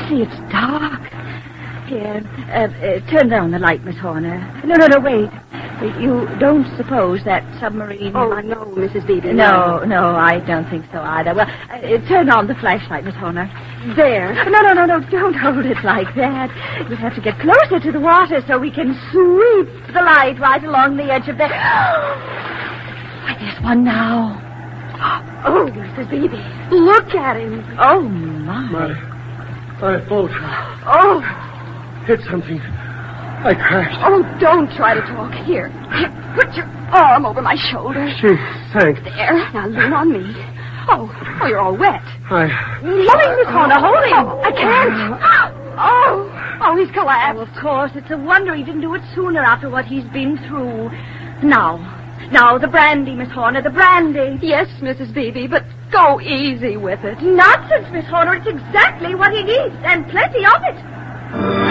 see, it's dark. Here, turn down the light, Miss Horner. No, wait. You don't suppose that submarine... Oh, no, Mrs. Beebe. No, I don't think so either. Well, turn on the flashlight, Miss Horner. There. No, don't hold it like that. You'll have to get closer to the water so we can sweep the light right along the edge of the... Why, there's one now. Oh, Mrs. Beebe, look at him. Oh, my. My boat. Oh. Hit something. I crashed. Oh, don't try to talk. Here, put your arm over my shoulder. Gee, thanks. There, now lean on me. Oh, you're all wet. Hold him, Miss Horner, hold him. I can't. Oh, he's collapsed. Oh, of course, it's a wonder he didn't do it sooner after what he's been through. Now, the brandy, Miss Horner, the brandy. Yes, Mrs. Beebe, but go easy with it. Nonsense, Miss Horner, it's exactly what he needs, and plenty of it.